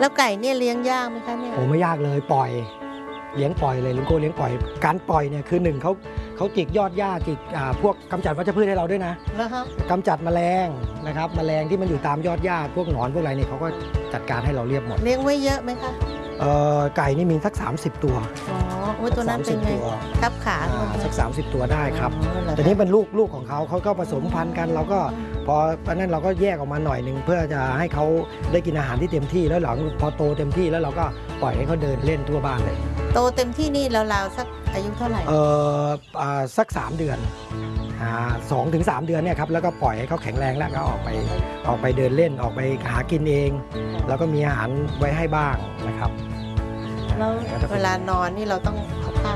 แล้วไก่เนี่ยเลี้ยงยากไหมคะเนี่ยโอ้ไม่ยากเลยปล่อยเลี้ยงปล่อยเลยลุงโก้เลี้ยงปล่อยการปล่อยเนี่ยคือหนึ่งเขาจิกยอดหญ้าจิกพวกกำจัดวัชพืชให้เราด้วยนะแล้วครับกำจัดแมลงนะครับแมลงที่มันอยู่ตามยอดหญ้าพวกหนอนพวกอะไรเนี่ยเขาก็จัดการให้เราเรียบหมดเลี้ยงไว้เยอะไหมคะไก่นี่มีสัก30ตัวอ๋อตัวนั้นเป็นไงทับขาสัก30ตัวได้ครับแต่นี่เป็นลูกของเขาก็ผสมพันธุ์กันเราก็พอนั้นเราก็แยกออกมาหน่อยหนึ่งเพื่อจะให้เขาได้กินอาหารที่เต็มที่แล้วหลังพอโตเต็มที่แล้วเราก็ปล่อยให้เขาเดินเล่นทั่วบ้านเลยโตเต็มที่นี่ราวๆสักอายุเท่าไหร่สัก3 เดือน2 ถึง 3 เดือนเนี่ยครับแล้วก็ปล่อยให้เขาแข็งแรงแล้วก็ออกไปเดินเล่นออกไปหากินเองแล้วก็มีอาหารไว้ให้บ้างนะครับแล้วเวลานอนนี่เราต้องเอาผ้า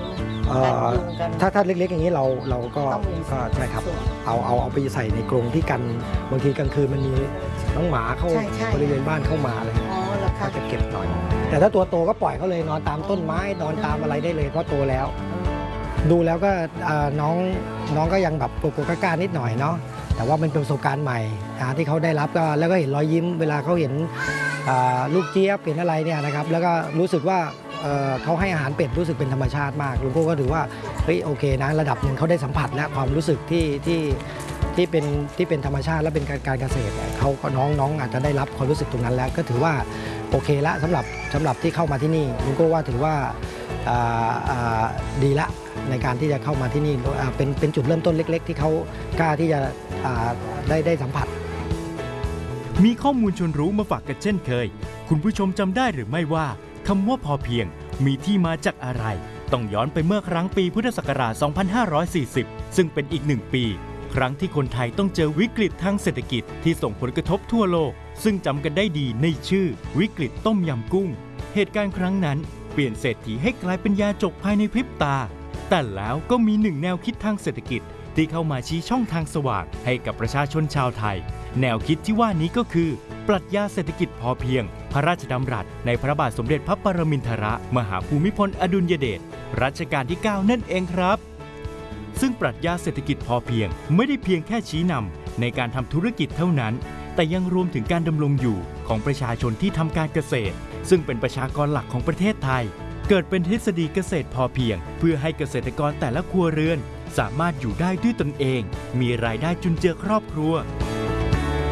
ถ้าเล็กๆอย่างนี้เราก็ใช่ครับเอาไปใส่ในกรงที่กันบางทีกลางคืนมันมีน้องหมาเข้าบริเวณบ้านเข้ามาอะไรก็จะเก็บหน่อยแต่ถ้าตัวโตก็ปล่อยเขาเลยนอนตามต้นไม้นอนตามอะไรได้เลยเพราะโตแล้วดูแล้วก็น้องก็ยังแบบโกกล้านิดหน่อยเนาะแต่ว่ามันเป็นประสบการณ์ใหม่ที่เขาได้รับก็แล้วก็เห็นรอยยิ้มเวลาเขาเห็นลูกเจี๊ยบเป็นอะไรเนี่ยนะครับแล้วก็รู้สึกว่าเขาให้อาหารเป็ดรู้สึกเป็นธรรมชาติมากลุงโก้ก็ถือว่าเฮ้ยโอเคนะระดับหนึ่งเขาได้สัมผัสและความรู้สึกที่เป็นธรรมชาติและเป็นการเกษตรเขาก็น้องอาจจะได้รับความรู้สึกตรงนั้นแล้วก็ถือว่าโอเคละสำหรับที่เข้ามาที่นี่ลุงโก้ว่าถือว่าดีละในการที่จะเข้ามาที่นี่เป็นจุดเริ่มต้นเล็กๆที่เขากล้าที่จะได้สัมผัสมีข้อมูลชวนรู้มาฝากกันเช่นเคยคุณผู้ชมจำได้หรือไม่ว่าคำว่าพอเพียงมีที่มาจากอะไรต้องย้อนไปเมื่อครั้งปีพุทธศักราช 2540 ซึ่งเป็นอีก1 ปีครั้งที่คนไทยต้องเจอวิกฤตทางเศรษฐกิจที่ส่งผลกระทบทั่วโลกซึ่งจำกันได้ดีในชื่อวิกฤตต้มยำกุ้งเหตุการณ์ครั้งนั้นเปลี่ยนเศรษฐีให้กลายเป็นยาจกภายในพริบตาแต่แล้วก็มี1 แนวคิดทางเศรษฐกิจที่เข้ามาชี้ช่องทางสว่างให้กับประชาชนชาวไทยแนวคิดที่ว่านี้ก็คือปรัชญาเศรษฐกิจพอเพียงพระราชดำรัสในพระบาทสมเด็จพระปรมินทรมหาภูมิพลอดุลยเดชรัชกาลที่ 9 นั่นเองครับซึ่งปรัชญาเศรษฐกิจพอเพียงไม่ได้เพียงแค่ชี้นำในการทำธุรกิจเท่านั้นแต่ยังรวมถึงการดำรงอยู่ของประชาชนที่ทำการเกษตรซึ่งเป็นประชากรหลักของประเทศไทยเกิดเป็นทฤษฎีเกษตรพอเพียงเพื่อให้เกษตรกรแต่ละครัวเรือนสามารถอยู่ได้ด้วยตนเองมีรายได้จุนเจือครอบครัว